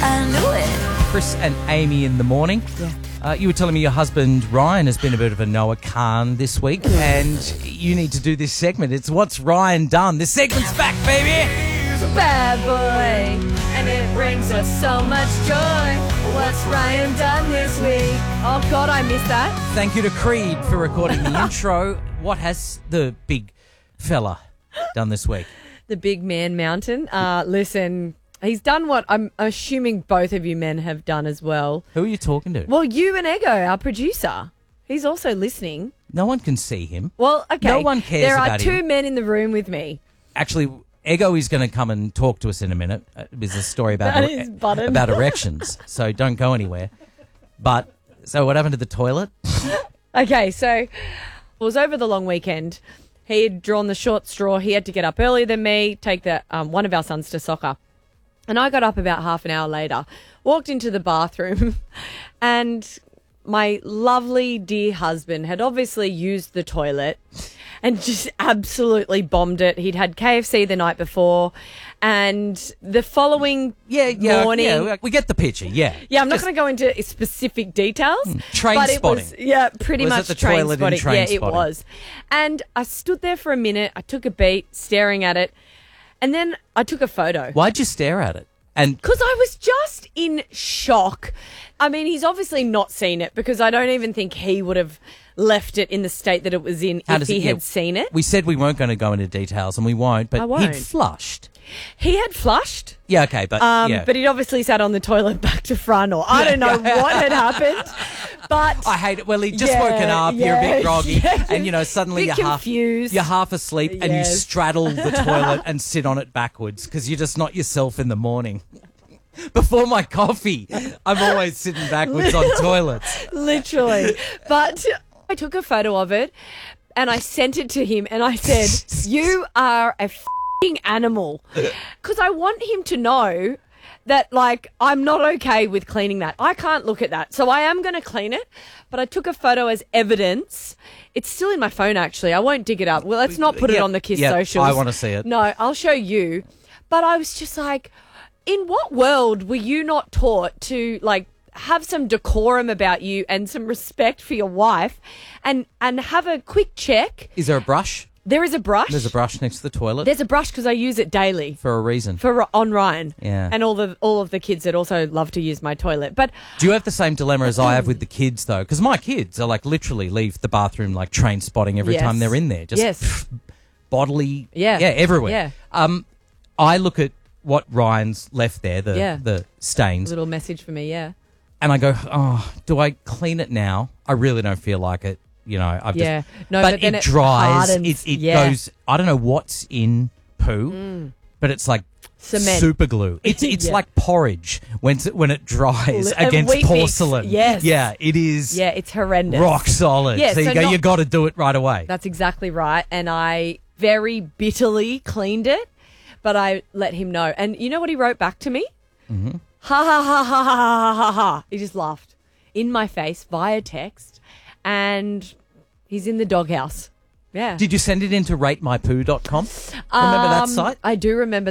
I knew it. Chris and Amy in the morning. Yeah. You were telling me your husband Ryan has been a bit of a Noah Khan this week, and you need to do this segment. It's What's Ryan Done? This segment's back, baby! Bad boy, and it brings us so much joy. What's Ryan done this week? Oh, God, I missed that. Thank you to Creed for recording the intro. What has the big fella done this week? The big man mountain. Listen, he's done what I'm assuming both of you men have done as well. Who are you talking to? Well, you and Ego, our producer. He's also listening. No one can see him. Well, okay. No one cares There are about two him. men in the room with me. Actually, Ego is going to come and talk to us in a minute. There's a story That is button. about erections, so don't go anywhere. But, so what happened to the toilet? Okay, so it was over the long weekend. He had drawn the short straw. He had to get up earlier than me, take one of our sons to soccer. And I got up about half an hour later, walked into the bathroom, and my lovely dear husband had obviously used the toilet and just absolutely bombed it. He'd had KFC the night before, and the following morning... Yeah, we get the picture, yeah. Yeah, I'm not going to go into specific details. Train but spotting. It was, pretty Was much it the train toilet in spotting. Train Yeah, Spotting? it was. And I stood there for a minute. I took a beat, staring at it, and then I took a photo. Why'd you stare at it? And Because I was just in shock. I mean, he's obviously not seen it because I don't even think he would have left it in the state that it was in if he had seen it. We said we weren't going to go into details, and we won't, but I won't. he'd flushed. He had flushed. Yeah, okay, but yeah. But he'd obviously sat on the toilet back to front, or I don't know what had happened. But I hate it. Well, he'd just woken up, you're a bit groggy, and, suddenly Bit you're confused. you're half asleep, and you Yes. straddle the toilet and sit on it backwards because you're just not yourself in the morning. Before my coffee, I'm always sitting backwards on toilets. Literally. But I took a photo of it and I sent it to him and I said, you are a f***ing animal. Because I want him to know that, I'm not okay with cleaning that. I can't look at that. So I am going to clean it, but I took a photo as evidence. It's still in my phone, actually. I won't dig it up. Well, let's not put it on the Kiss socials. I want to see it. No, I'll show you. But I was just like, in what world were you not taught to, have some decorum about you and some respect for your wife and have a quick check? Is there a brush? There is a brush. There's a brush next to the toilet There's a brush because I use it daily. for a reason. On Ryan. Yeah. And all of the kids that also love to use my toilet. But Do you have the same dilemma as I have with the kids, though? Because my kids are literally leave the bathroom train spotting every Yes. time they're in there. Just Yes. bodily, Yeah. everywhere. Yeah. I look at what Ryan's left there, the stains, little message for me, yeah. and I go, oh, do I clean it now? I really don't feel like it. I've Yeah. just... No, but but then it it dries. hardens. It Yeah. goes... I don't know what's in poo, but it's like Cement. super glue. It's Yeah. like porridge when it dries A against Weet-Bix. porcelain. Yes. Yeah, it is Yeah, it's horrendous. rock solid. Yeah, so you so go, not- you got to do it right away. That's exactly right. And I very bitterly cleaned it, but I let him know. And you know what he wrote back to me? Mm-hmm. Ha, ha, ha, ha, ha, ha, ha, ha. He just laughed in my face via text. And he's in the doghouse. Yeah. Did you send it into ratemypoo.com? Remember that site? I do remember